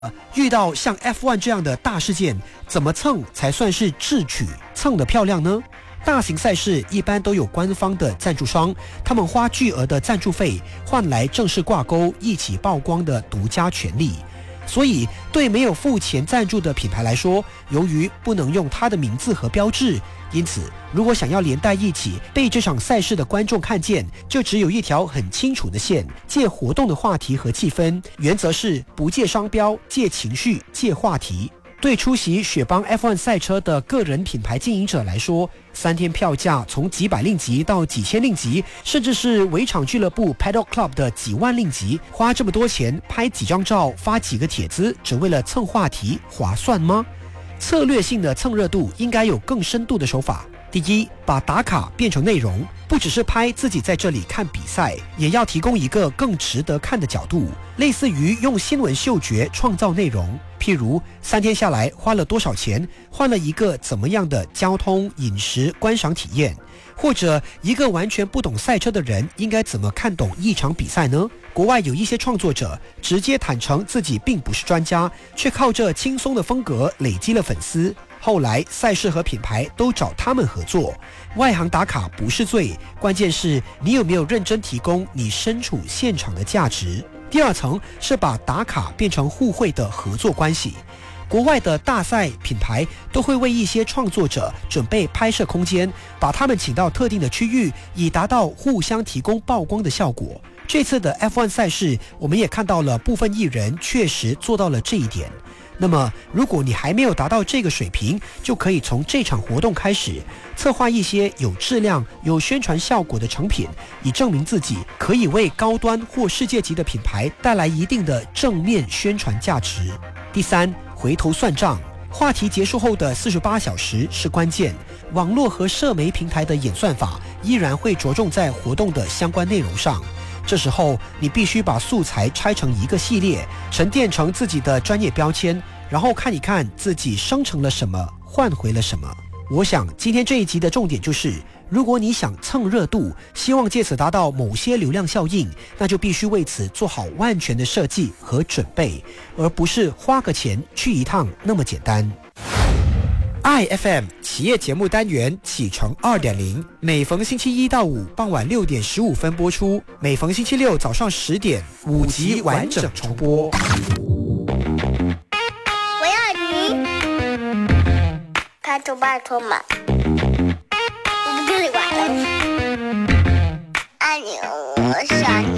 遇到像 F1 这样的大事件，怎么蹭才算是智取，蹭得漂亮呢？大型赛事一般都有官方的赞助商，他们花巨额的赞助费换来正式挂钩、一起曝光的独家权利。所以，对没有付钱赞助的品牌来说，由于不能用它的名字和标志，因此，如果想要连带一起被这场赛事的观众看见，就只有一条很清楚的线，借活动的话题和气氛，原则是不借商标，借情绪，借话题。对出席雪邦 F1 赛车的个人品牌经营者来说，3天票价从几百令吉到几千令吉，甚至是围场俱乐部 Paddock Club 的几万令吉，花这么多钱拍几张照，发几个帖子，只为了蹭话题，划算吗？策略性的蹭热度应该有更深度的手法。第一，把打卡变成内容，不只是拍自己在这里看比赛，也要提供一个更值得看的角度，类似于用新闻嗅觉创造内容。譬如3天下来花了多少钱，换了一个怎么样的交通、饮食、观赏体验，或者一个完全不懂赛车的人应该怎么看懂一场比赛呢？国外有一些创作者直接坦诚自己并不是专家，却靠着轻松的风格累积了粉丝。后来赛事和品牌都找他们合作。外行打卡不是罪，关键是你有没有认真提供你身处现场的价值。第二层是把打卡变成互惠的合作关系。国外的大赛品牌都会为一些创作者准备拍摄空间，把他们请到特定的区域，以达到互相提供曝光的效果。这次的 F1 赛事，我们也看到了部分艺人确实做到了这一点。那么，如果你还没有达到这个水平，就可以从这场活动开始，策划一些有质量、有宣传效果的成品，以证明自己可以为高端或世界级的品牌带来一定的正面宣传价值。第三，回头算账。话题结束后的48小时是关键，网络和社媒平台的演算法依然会着重在活动的相关内容上。这时候，你必须把素材拆成一个系列，沉淀成自己的专业标签，然后看一看自己生成了什么，换回了什么。我想今天这一集的重点就是，如果你想蹭热度，希望借此达到某些流量效应，那就必须为此做好万全的设计和准备，而不是花个钱去一趟那么简单。IFM 企业节目单元启程 2.0， 每逢星期一到五傍晚6点15分播出，每逢星期六早上10点5集完整重播。 我要你，拜托拜托嘛，我不跟你玩了，爱你，我想你。